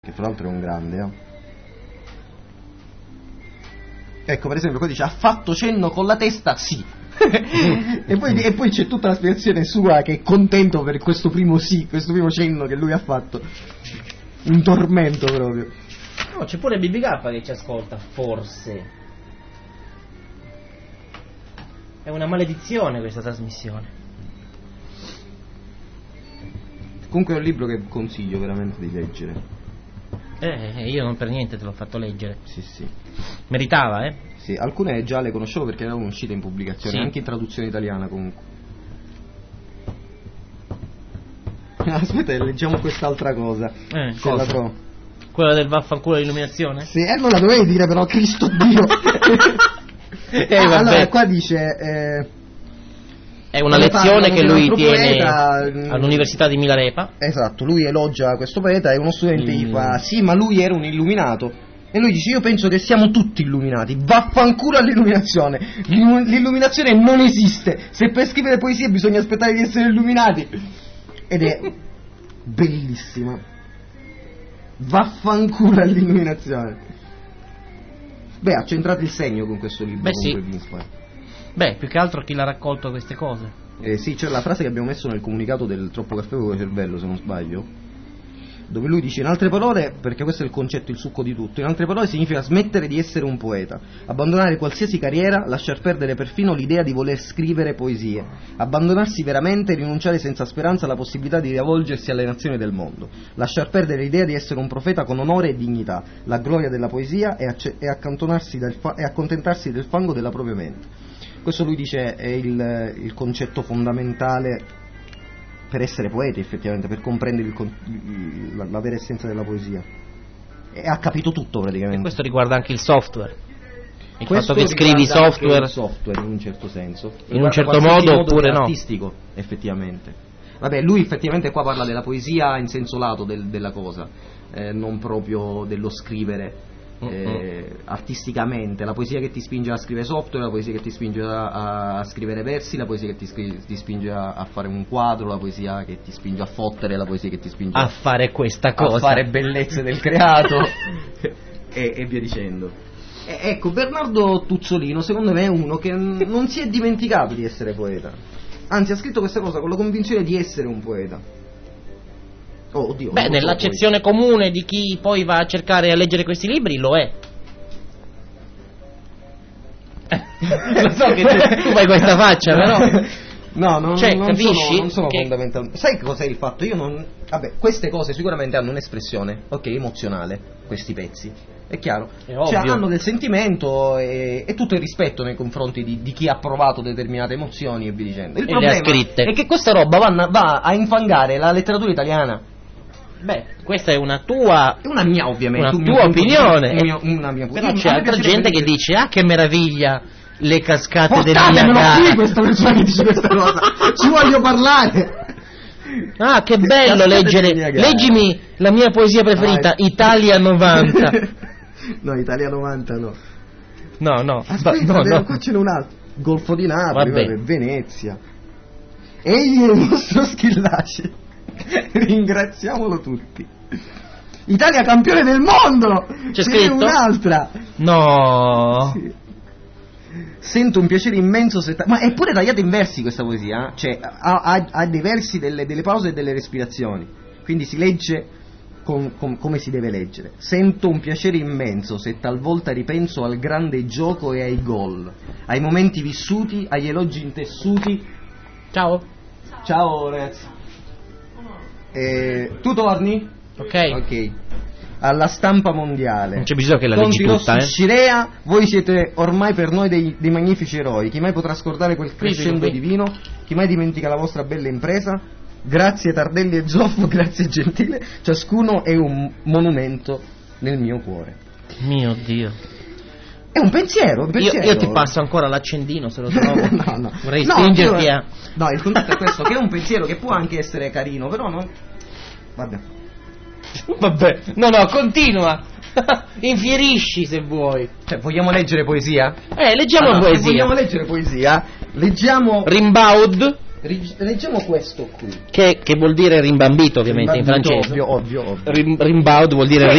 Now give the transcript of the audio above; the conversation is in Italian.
che fra l'altro è un grande, Ecco, per esempio, qua dice: ha fatto cenno con la testa, sì. e poi c'è tutta la spiegazione sua, che è contento per questo primo sì, questo primo cenno che lui ha fatto. Un tormento proprio. No, c'è pure BBK che ci ascolta, forse. È una maledizione questa trasmissione. Comunque è un libro che consiglio veramente di leggere. Io non per niente te l'ho fatto leggere. Sì. Meritava, Sì, alcune già le conoscevo perché erano uscite in pubblicazione, sì. Anche in traduzione italiana comunque. Aspetta, leggiamo quest'altra cosa. Cosa? La trovo. Quella del vaffanculo dell'illuminazione? Sì, non la dovevi dire però, Cristo Dio. Allora, qua dice... è una lezione che lui tiene all'Università di Milarepa. Esatto, lui elogia questo poeta e uno studente gli fa: sì, ma lui era un illuminato. E lui dice: io penso che siamo tutti illuminati. Vaffanculo all'illuminazione. L'illuminazione non esiste. Se per scrivere poesie bisogna aspettare di essere illuminati. Ed è bellissima. Vaffanculo all'illuminazione. Beh, ha centrato il segno con questo libro. Beh, sì. Beh, più che altro chi l'ha raccolto queste cose. Sì, c'è la frase che abbiamo messo nel comunicato del Troppo caffè con il cervello, se non sbaglio, dove lui dice: in altre parole, perché questo è il concetto, il succo di tutto, in altre parole significa smettere di essere un poeta, abbandonare qualsiasi carriera, lasciar perdere perfino l'idea di voler scrivere poesie, abbandonarsi veramente e rinunciare senza speranza alla possibilità di rivolgersi alle nazioni del mondo, lasciar perdere l'idea di essere un profeta con onore e dignità, la gloria della poesia e accontentarsi del fango della propria mente. Questo, lui dice, è il concetto fondamentale per essere poeti, effettivamente, per comprendere la vera essenza della poesia. E ha capito tutto praticamente. E questo riguarda anche il software. Il questo fatto che scrivi software in un certo senso. In un certo modo oppure no. Artistico, effettivamente. Vabbè, lui effettivamente qua parla della poesia in senso lato della cosa, non proprio dello scrivere. Artisticamente, la poesia che ti spinge a scrivere software, la poesia che ti spinge a scrivere versi, la poesia che ti spinge a fare un quadro, la poesia che ti spinge a fottere, la poesia che ti spinge a fare questa cosa, a fare bellezze del creato e via dicendo. Ecco, Bernardo Tuzzolino secondo me è uno che non si è dimenticato di essere poeta, anzi ha scritto questa cosa con la convinzione di essere un poeta. Beh, nell'accezione comune di chi poi va a cercare a leggere questi libri lo è. Lo so che tu fai questa faccia, però no, cioè, non capisci? Non sono fondamentalmente. Sai che cos'è il fatto? Io non. Vabbè, queste cose sicuramente hanno un'espressione, emozionale, questi pezzi. È chiaro? È ovvio. Cioè, hanno del sentimento e tutto il rispetto nei confronti di chi ha provato determinate emozioni e via dicendo. Il problema è che questa roba va a infangare la letteratura italiana. Beh, questa è una tua. È una mia, ovviamente. Una tua opinione. Una mia. Però c'è altra gente che dice: ah, che meraviglia le cascate del Niagara. Niagara. Qui questa persona che dice questa cosa. Ci voglio parlare. Ah, che bello leggere. Leggimi la mia poesia preferita, Italia 90. No, Italia 90 no. No. Aspetta, no. qua ce n'è un altro. Golfo di Napoli, vabbè. Venezia. Egli è il nostro Schillaci. Ringraziamolo tutti. Italia campione del mondo. C'è scritto? Un'altra. No. Sì. Sento un piacere immenso ma è pure tagliata in versi questa poesia, cioè ha dei versi, delle pause e delle respirazioni, quindi si legge come si deve leggere. Sento un piacere immenso se talvolta ripenso al grande gioco e ai gol, ai momenti vissuti, agli elogi intessuti. Ciao ragazzi. Tu torni? Ok. Alla stampa mondiale. Non c'è bisogno che la leggi tutta, Scirea, voi siete ormai per noi dei magnifici eroi. Chi mai potrà scordare quel crescendo divino? Chi mai dimentica la vostra bella impresa? Grazie Tardelli e Zoffo, grazie Gentile. Ciascuno è un monumento nel mio cuore. Mio Dio. È un pensiero. Io ti passo ancora l'accendino se lo trovo. No. Vorrei spingerti a. No, il concetto è questo, che è un pensiero che può anche essere carino, però no. Vabbè, no, continua. Infierisci se vuoi. Cioè, vogliamo leggere poesia? Leggiamo poesia. Vogliamo leggere poesia? Leggiamo Rimbaud. Leggiamo questo qui. Che vuol dire rimbambito ovviamente in francese. Ovvio. Rimbaud vuol dire